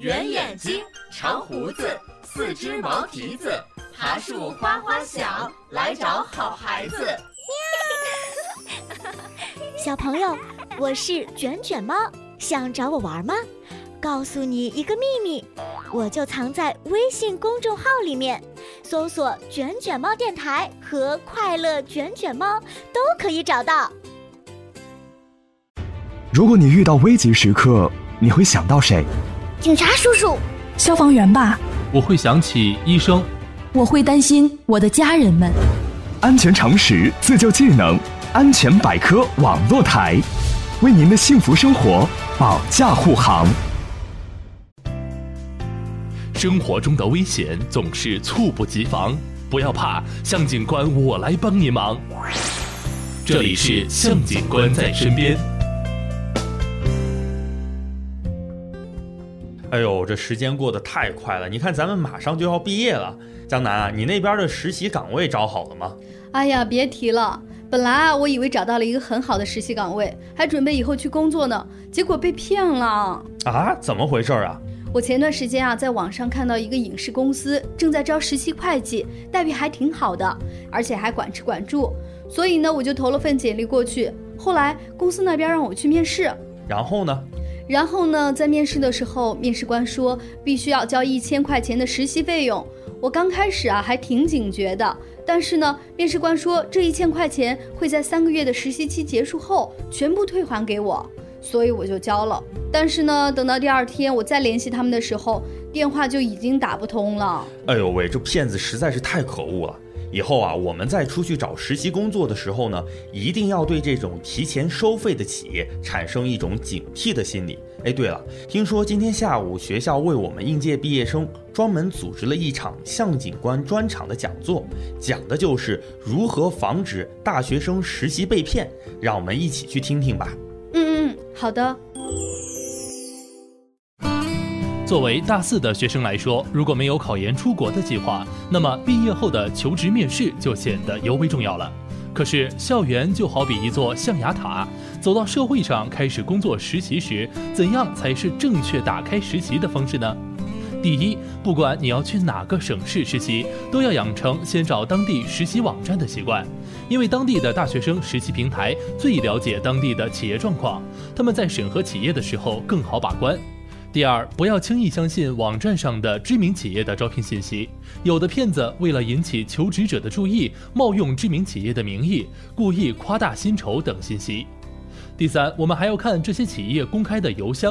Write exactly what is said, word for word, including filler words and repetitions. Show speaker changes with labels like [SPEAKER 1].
[SPEAKER 1] 圆眼睛，长胡子，四只毛蹄子，爬树哗哗响，来找好孩子。
[SPEAKER 2] 小朋友，我是卷卷猫，想找我玩吗？告诉你一个秘密，我就藏在微信公众号里面，搜索卷卷猫电台和快乐卷卷猫都可以找到。
[SPEAKER 3] 如果你遇到危急时刻，你会想到谁？
[SPEAKER 2] 警察叔叔，
[SPEAKER 4] 消防员吧。
[SPEAKER 5] 我会想起医生。
[SPEAKER 4] 我会担心我的家人们。
[SPEAKER 3] 安全常识，自救技能，安全百科网络台，为您的幸福生活保驾护航。
[SPEAKER 5] 生活中的危险总是猝不及防，不要怕，向警官我来帮你忙。这里是向警官在身边。
[SPEAKER 6] 哎呦，这时间过得太快了！你看，咱们马上就要毕业了。江南啊，你那边的实习岗位找好了吗？
[SPEAKER 7] 哎呀，别提了，本来啊，我以为找到了一个很好的实习岗位，还准备以后去工作呢，结果被骗了。
[SPEAKER 6] 啊？怎么回事啊？
[SPEAKER 7] 我前段时间啊，在网上看到一个影视公司正在招实习会计，待遇还挺好的，而且还管吃管住，所以呢，我就投了份简历过去。后来公司那边让我去面试，
[SPEAKER 6] 然后呢？
[SPEAKER 7] 然后呢，在面试的时候，面试官说必须要交一千块钱的实习费用。我刚开始啊还挺警觉的，但是呢，面试官说这一千块钱会在三个月的实习期结束后全部退还给我，所以我就交了。但是呢，等到第二天我再联系他们的时候，电话就已经打不通了。
[SPEAKER 6] 哎呦喂，这骗子实在是太可恶了！以后啊，我们在出去找实习工作的时候呢，一定要对这种提前收费的企业产生一种警惕的心理。哎，对了，听说今天下午学校为我们应届毕业生专门组织了一场向警官专场的讲座，讲的就是如何防止大学生实习被骗，让我们一起去听听吧。
[SPEAKER 7] 嗯嗯，好的。
[SPEAKER 5] 作为大四的学生来说，如果没有考研出国的计划，那么毕业后的求职面试就显得尤为重要了。可是校园就好比一座象牙塔，走到社会上开始工作实习时，怎样才是正确打开实习的方式呢？第一，不管你要去哪个省市实习，都要养成先找当地实习网站的习惯，因为当地的大学生实习平台最了解当地的企业状况，他们在审核企业的时候更好把关。第二，不要轻易相信网站上的知名企业的招聘信息，有的骗子为了引起求职者的注意，冒用知名企业的名义，故意夸大薪酬等信息。第三，我们还要看这些企业公开的邮箱